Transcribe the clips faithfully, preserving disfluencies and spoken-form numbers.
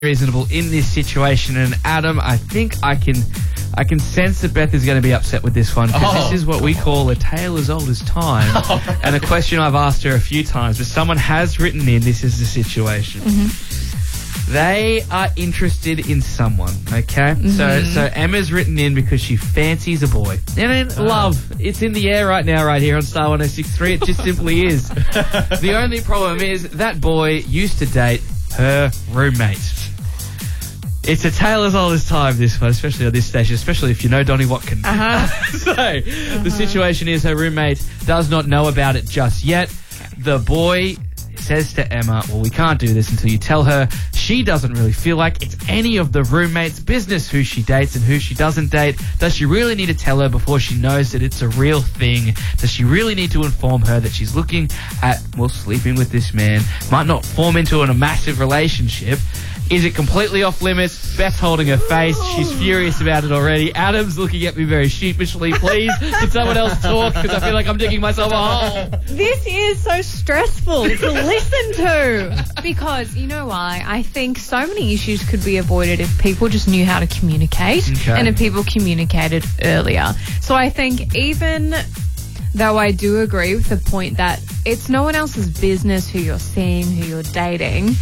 reasonable in this situation. And Adam, I think I can I can sense that Beth is going to be upset with this one, because Oh. this is what we call a tale as old as time. Oh. And a question I've asked her a few times, but someone has written in, this is the situation. Mm-hmm. They are interested in someone, okay? Mm-hmm. So so Emma's written in because she fancies a boy. And then love, it's in the air right now, right here on Star one oh six point three. It just simply is. The only problem is that boy used to date her roommate. It's a tale as old as time, this one, especially on this station, especially if you know Donnie Watkin. Uh-huh. So, uh-huh. the situation is her roommate does not know about it just yet. The boy says to Emma, well, we can't do this until you tell her. She doesn't really feel like it's any of the roommate's business who she dates and who she doesn't date. Does she really need to tell her before she knows that it's a real thing? Does she really need to inform her that she's looking at, well, sleeping with this man? Might not form into a massive relationship. Is it completely off limits? Beth's holding her face. She's furious about it already. Adam's looking at me very sheepishly. Please, can someone else talk? Because I feel like I'm digging myself a hole. This is so stressful to listen to. Because, you know why? I think so many issues could be avoided if people just knew how to communicate. Okay. And if people communicated earlier. So I think even though I do agree with the point that it's no one else's business who you're seeing, who you're dating,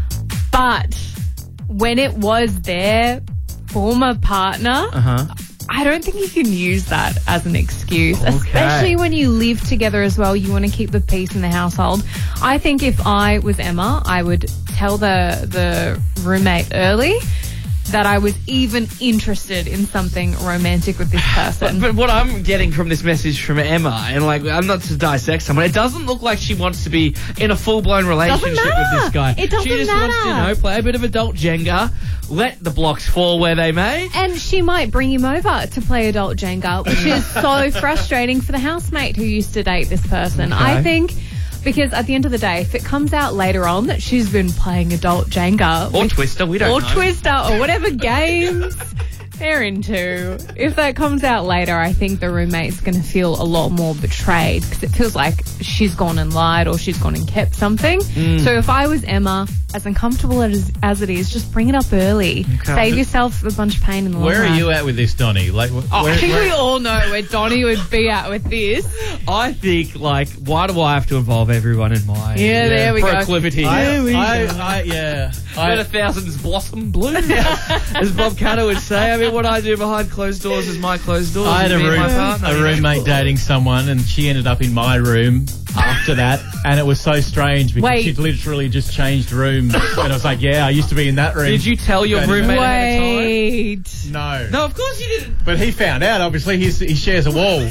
but when it was their former partner, Uh-huh. I don't think you can use that as an excuse, Okay. especially when you live together as well. You want to keep the peace in the household. I think if I was Emma, I would tell the the roommate early that I was even interested in something romantic with this person. But, but what I'm getting from this message from Emma, and like, I'm not to dissect someone, it doesn't look like she wants to be in a full-blown relationship with matter. this guy. It doesn't She just wants to, you matter. know, play a bit of adult Jenga, let the blocks fall where they may. And she might bring him over to play adult Jenga, which is so frustrating for the housemate who used to date this person. Okay. I think, because at the end of the day, if it comes out later on that she's been playing adult Jenga Or with- Twister, we don't or know. Twister or whatever games they're into, if that comes out later, I think the roommate's going to feel a lot more betrayed, because it feels like she's gone and lied or she's gone and kept something. Mm. So if I was Emma, as uncomfortable as, as it is, just bring it up early. Okay. Save yourself a bunch of pain in the long Where run. are you at with this, Donnie? Like, wh- Oh, where, I think where- we all know where Donnie would be at with this. I think, like, why do I have to involve everyone in my Yeah, there we go. proclivity? I, There we I, go. I, yeah. Let a I, thousands blossom bloom, as Bob Catter would say. I mean, what I do behind closed doors is my closed doors. I had a, Me and my room, partner, a you know. roommate dating someone, and she ended up in my room after that, and it was so strange because Wait. she'd literally just changed rooms, and I was like, yeah, I used to be in that room. Did you tell your Going in roommate there. ahead of time? Wait. No. No, of course you didn't. But he found out, obviously. He's, he shares a wall.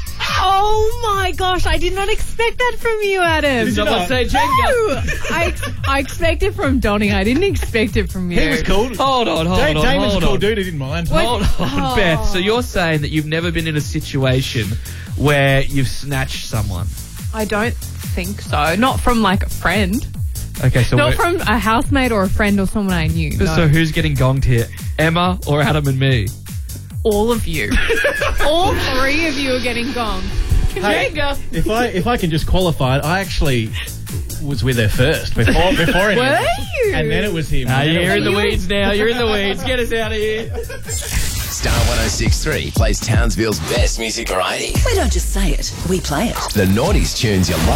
Oh my gosh, I did not expect that from you, Adam. Did you Someone not? say Jenga. No, I, ex- I expect it from Donnie. I didn't expect it from you. He was cool. Hold on, hold Da- on, Damon's hold a cool on. dude, he didn't mind. What? Hold on, Oh. Beth. So you're saying that you've never been in a situation where you've snatched someone? I don't think so. Not from like a friend. Okay, so Not we're- from a housemate or a friend or someone I knew. No. so who's getting gonged here? Emma or Adam and me? All of you. All three of you are getting gonged. Hey, Jenga. if I if I can just qualify it, I actually was with her first before before anyone. Were you? And then it was him. Ah, And then you're it in the was- weeds now. You're in the weeds. Get us out of here. Star one oh six point three plays Townsville's best music variety. We don't just say it, we play it. The Naughties tunes you love.